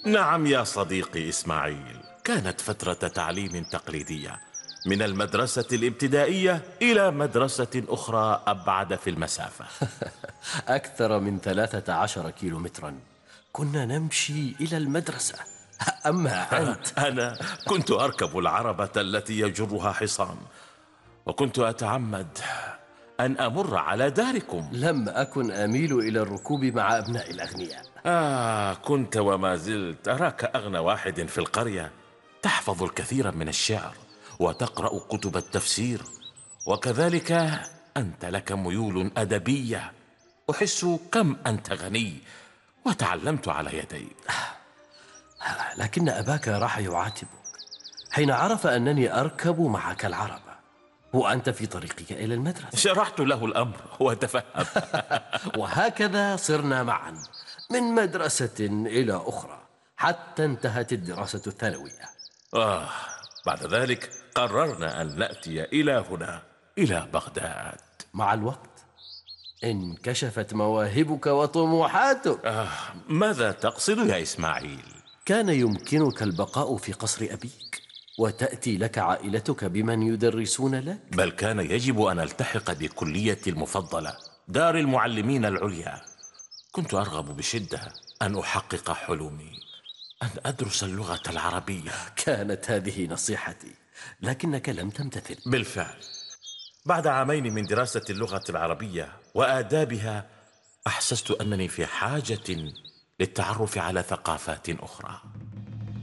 نعم يا صديقي إسماعيل، كانت فترة تعليم تقليدية، من المدرسة الابتدائية إلى مدرسة أخرى أبعد في المسافة. أكثر من 13 كيلومترا كنا نمشي إلى المدرسة. أما أنت؟ أنا كنت أركب العربة التي يجرها حصان، وكنت أتعمد أن أمر على داركم. لم أكن أميل إلى الركوب مع أبناء الأغنياء. كنت وما زلت أراك أغنى واحد في القرية، تحفظ الكثير من الشعر وتقرأ كتب التفسير، وكذلك أنت لك ميول أدبية. أحس كم أنت غني، وتعلمت على يديك. لكن أباك راح يعاتبك حين عرف أنني أركب معك العربة وأنت في طريقك إلى المدرسة. شرحت له الأمر وتفهم. وهكذا صرنا معا من مدرسة إلى أخرى حتى انتهت الدراسة الثانوية. آه بعد ذلك قررنا أن نأتي إلى هنا، إلى بغداد. مع الوقت انكشفت مواهبك وطموحاتك. ماذا تقصد يا إسماعيل؟ كان يمكنك البقاء في قصر أبيك وتأتي لك عائلتك بمن يدرسون لك. بل كان يجب أن ألتحق بكليتي المفضلة، دار المعلمين العليا. كنت أرغب بشدة أن أحقق حلمي، أن أدرس اللغة العربية. كانت هذه نصيحتي، لكنك لم تمتثل. بالفعل، بعد عامين من دراسة اللغة العربية وآدابها، أحسست أنني في حاجة للتعرف على ثقافات أخرى.